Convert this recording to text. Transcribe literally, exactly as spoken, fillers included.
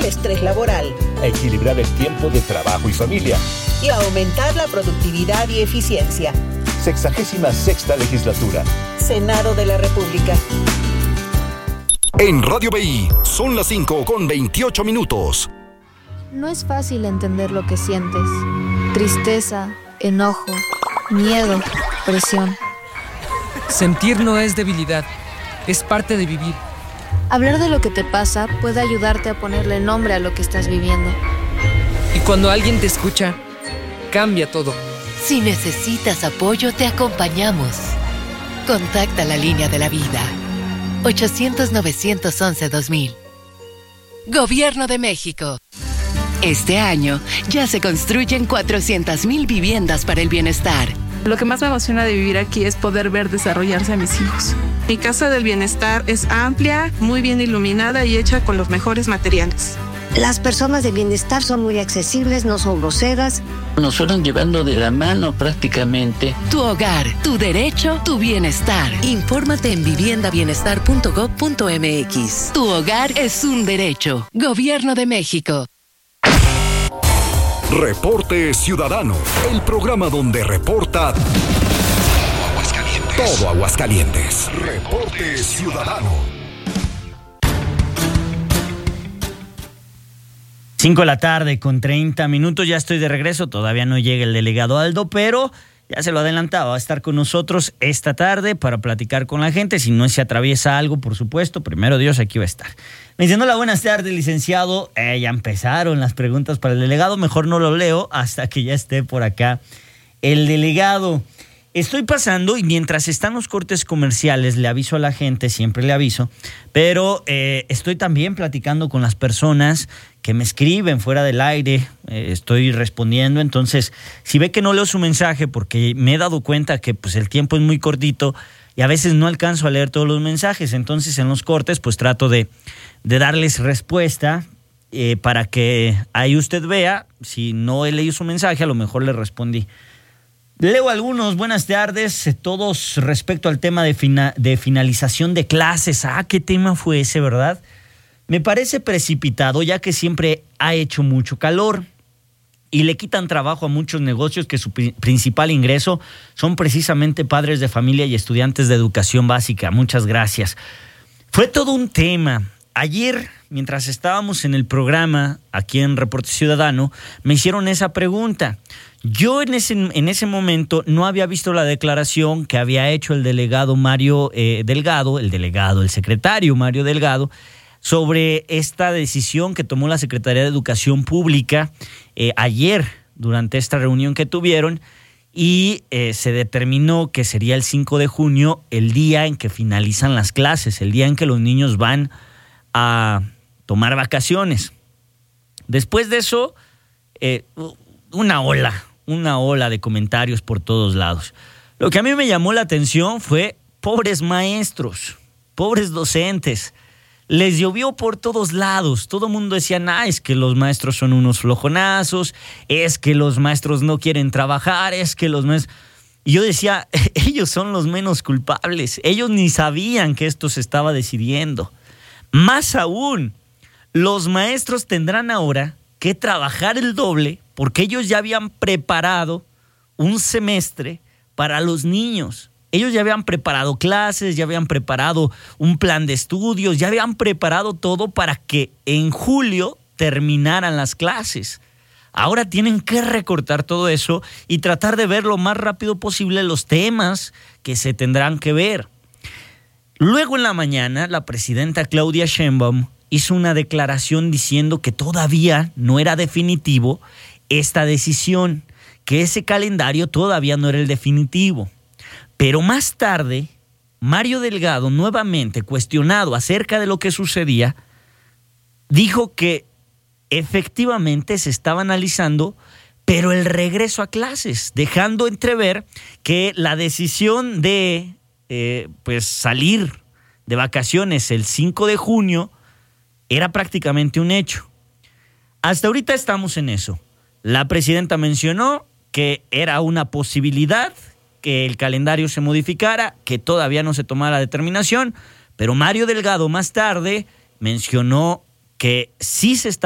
estrés laboral, a equilibrar el tiempo de trabajo y familia y a aumentar la productividad y eficiencia. Sexagésima sexta legislatura. Senado de la República. En Radio B I son las cinco con veintiocho minutos. No es fácil entender lo que sientes. Tristeza, enojo, miedo, presión. Sentir no es debilidad, es parte de vivir. Hablar de lo que te pasa puede ayudarte a ponerle nombre a lo que estás viviendo. Y cuando alguien te escucha, cambia todo. Si necesitas apoyo, te acompañamos. Contacta la línea de la vida. ochocientos, novecientos once, dos mil. Gobierno de México. Este año ya se construyen cuatrocientas mil viviendas para el bienestar. Lo que más me emociona de vivir aquí es poder ver desarrollarse a mis hijos. Mi casa del bienestar es amplia, muy bien iluminada y hecha con los mejores materiales. Las personas de bienestar son muy accesibles, no son groseras. Nos fueron llevando de la mano prácticamente. Tu hogar, tu derecho, tu bienestar. Infórmate en vivienda bienestar punto gob punto eme equis. Tu hogar es un derecho. Gobierno de México. Reporte Ciudadano, el programa donde reporta Aguascalientes. Todo Aguascalientes. Reporte Ciudadano. cinco de la tarde con treinta minutos, ya estoy de regreso, todavía no llega el delegado Aldo, pero ya se lo adelantaba, va a estar con nosotros esta tarde para platicar con la gente, si no se atraviesa algo, por supuesto, primero Dios, aquí va a estar. Me diciendo la buenas tardes, licenciado, eh, ya empezaron las preguntas para el delegado, mejor no lo leo hasta que ya esté por acá el delegado. Estoy pasando y mientras están los cortes comerciales, le aviso a la gente, siempre le aviso, pero eh, estoy también platicando con las personas que me escriben fuera del aire, eh, estoy respondiendo, entonces si ve que no leo su mensaje porque me he dado cuenta que pues el tiempo es muy cortito y a veces no alcanzo a leer todos los mensajes, entonces en los cortes pues trato de, de darles respuesta eh, para que ahí usted vea, si no he leído su mensaje a lo mejor le respondí. Leo algunos, buenas tardes, todos respecto al tema de, fina, de finalización de clases. Ah, ¿qué tema fue ese, verdad? Me parece precipitado ya que siempre ha hecho mucho calor y le quitan trabajo a muchos negocios que su principal ingreso son precisamente padres de familia y estudiantes de educación básica. Muchas gracias. Fue todo un tema. Ayer, mientras estábamos en el programa aquí en Reporte Ciudadano, me hicieron esa pregunta. Yo en ese, en ese momento no había visto la declaración que había hecho el delegado Mario eh, Delgado, el delegado, el secretario Mario Delgado, sobre esta decisión que tomó la Secretaría de Educación Pública eh, ayer durante esta reunión que tuvieron y eh, se determinó que sería el cinco de junio el día en que finalizan las clases, el día en que los niños van a tomar vacaciones. Después de eso, eh, una ola, una ola de comentarios por todos lados. Lo que a mí me llamó la atención fue pobres maestros, pobres docentes. Les llovió por todos lados. Todo el mundo decía, nah, es que los maestros son unos flojonazos, es que los maestros no quieren trabajar, es que los maestros... Y yo decía, ellos son los menos culpables. Ellos ni sabían que esto se estaba decidiendo. Más aún, los maestros tendrán ahora que trabajar el doble porque ellos ya habían preparado un semestre para los niños. Ellos ya habían preparado clases, ya habían preparado un plan de estudios, ya habían preparado todo para que en julio terminaran las clases. Ahora tienen que recortar todo eso y tratar de ver lo más rápido posible los temas que se tendrán que ver. Luego en la mañana, la presidenta Claudia Sheinbaum hizo una declaración diciendo que todavía no era definitivo esta decisión, que ese calendario todavía no era el definitivo. Pero más tarde, Mario Delgado, nuevamente cuestionado acerca de lo que sucedía, dijo que efectivamente se estaba analizando, pero el regreso a clases, dejando entrever que la decisión de eh, pues salir de vacaciones el cinco de junio era prácticamente un hecho. Hasta ahorita estamos en eso. La presidenta mencionó que era una posibilidad que el calendario se modificara, que todavía no se tomara la determinación, pero Mario Delgado más tarde mencionó que sí se está